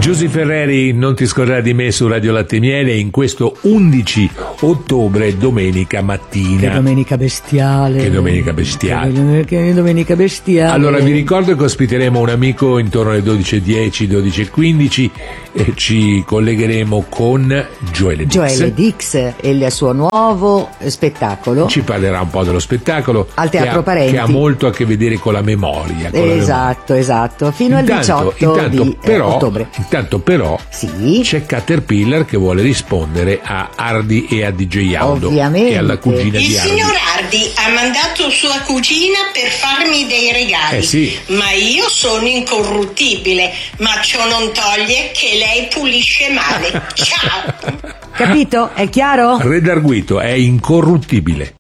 Giusy Ferreri, non ti scordare di me su Radio Latte e Miele in questo 11 ottobre, domenica mattina. Che domenica bestiale. Che domenica bestiale. Che domenica bestiale. Allora vi ricordo che ospiteremo un amico intorno alle 12.10, 12.15 e ci collegheremo con Joelle Dix. Joelle Dix e il suo nuovo spettacolo. Ci parlerà un po' dello spettacolo al Teatro Parenti, che ha molto a che vedere con la memoria. Esatto, fino al 18 di ottobre. Intanto però sì, c'è Caterpillar che vuole rispondere a Ardi e a DJ Audo. Ovviamente. E alla cugina Il di Ardi. signor Ardi ha mandato sua cugina per farmi dei regali, sì. Ma io sono incorruttibile, ma ciò non toglie che lei pulisce male. Ciao! Capito? È chiaro? Redarguito è incorruttibile.